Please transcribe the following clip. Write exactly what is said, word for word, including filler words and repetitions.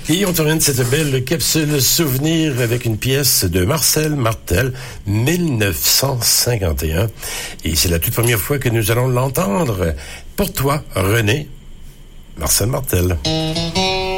Et on termine cette belle capsule souvenir avec une pièce de Marcel Martel, dix-neuf cent cinquante et un. Et c'est la toute première fois que nous allons l'entendre. Pour toi, René, Marcel Martel.